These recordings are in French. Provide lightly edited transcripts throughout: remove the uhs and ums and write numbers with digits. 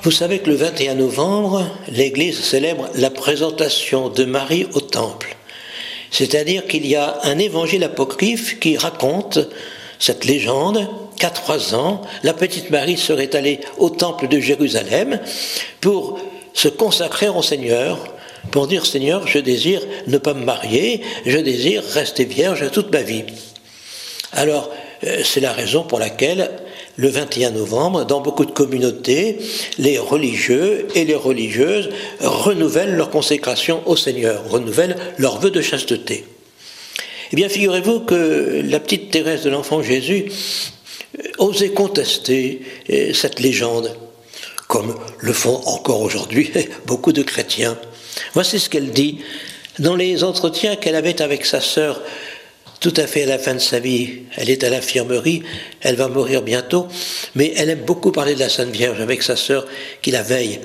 Vous savez que le 21 novembre, l'Église célèbre la présentation de Marie au Temple. C'est-à-dire qu'il y a un évangile apocryphe qui raconte cette légende qu'à 3 ans, la petite Marie serait allée au Temple de Jérusalem pour se consacrer au Seigneur, pour dire « Seigneur, je désire ne pas me marier, je désire rester vierge toute ma vie ». Alors, c'est la raison pour laquelle, le 21 novembre, dans beaucoup de communautés, les religieux et les religieuses renouvellent leur consécration au Seigneur, renouvellent leur vœu de chasteté. Eh bien, figurez-vous que la petite Thérèse de l'Enfant Jésus osait contester cette légende, comme le font encore aujourd'hui beaucoup de chrétiens. Voici ce qu'elle dit dans les entretiens qu'elle avait avec sa sœur tout à fait à la fin de sa vie. Elle est à l'infirmerie, elle va mourir bientôt, mais elle aime beaucoup parler de la Sainte Vierge avec sa sœur qui la veille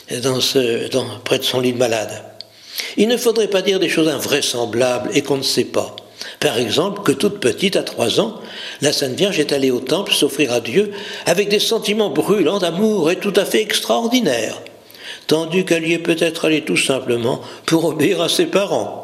près de son lit de malade. Il ne faudrait pas dire des choses invraisemblables et qu'on ne sait pas. Par exemple, que toute petite, à 3 ans, la Sainte Vierge est allée au temple s'offrir à Dieu avec des sentiments brûlants d'amour et tout à fait extraordinaires, tandis qu'elle y est peut-être allée tout simplement pour obéir à ses parents.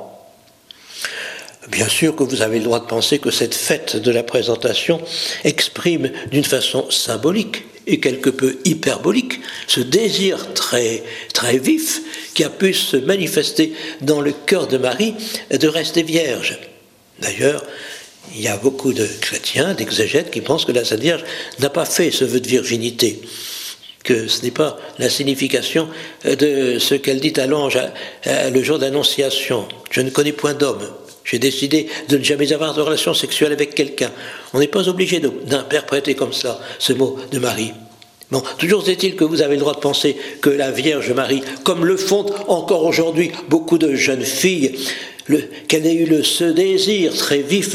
Bien sûr que vous avez le droit de penser que cette fête de la présentation exprime d'une façon symbolique et quelque peu hyperbolique ce désir très, très vif qui a pu se manifester dans le cœur de Marie de rester vierge. D'ailleurs, il y a beaucoup de chrétiens, d'exégètes qui pensent que la Sainte Vierge n'a pas fait ce vœu de virginité, que ce n'est pas la signification de ce qu'elle dit à l'ange le jour d'Annonciation. Je ne connais point d'homme. J'ai décidé de ne jamais avoir de relation sexuelle avec quelqu'un. On n'est pas obligé d'interpréter comme ça ce mot de Marie. Bon, toujours est-il que vous avez le droit de penser que la Vierge Marie, comme le font encore aujourd'hui beaucoup de jeunes filles, qu'elle ait eu ce désir très vif,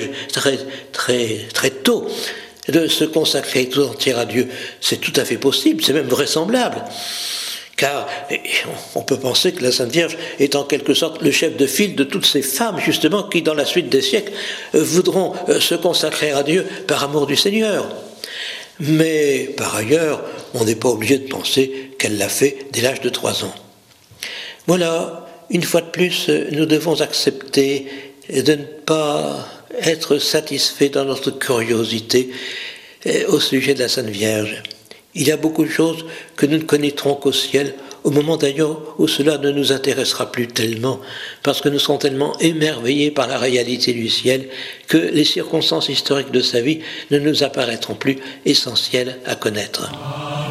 très tôt, de se consacrer tout entière à Dieu. C'est tout à fait possible, c'est même vraisemblable. Car on peut penser que la Sainte Vierge est en quelque sorte le chef de file de toutes ces femmes, justement, qui, dans la suite des siècles, voudront se consacrer à Dieu par amour du Seigneur. Mais, par ailleurs, on n'est pas obligé de penser qu'elle l'a fait dès l'âge de 3 ans. Voilà, une fois de plus, nous devons accepter de ne pas être satisfaits dans notre curiosité au sujet de la Sainte Vierge. Il y a beaucoup de choses que nous ne connaîtrons qu'au ciel, au moment d'ailleurs où cela ne nous intéressera plus tellement, parce que nous serons tellement émerveillés par la réalité du ciel que les circonstances historiques de sa vie ne nous apparaîtront plus essentielles à connaître.